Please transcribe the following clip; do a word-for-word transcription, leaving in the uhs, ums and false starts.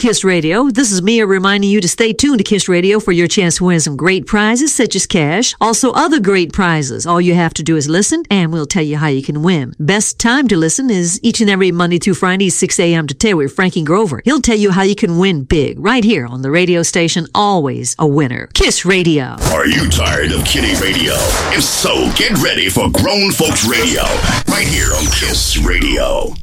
Kiss Radio. This is Mia reminding you to stay tuned to Kiss Radio for your chance to win some great prizes such as cash. Also other great prizes. All you have to do is listen and we'll tell you how you can win. Best time to listen is each and every Monday through Friday, six a.m. to ten with Frankie Grover. He'll tell you how you can win big right here on the radio station. Always a winner. Kiss Radio. Are you tired of kiddie radio? If so, get ready for Grown Folks Radio right here on Kiss Radio.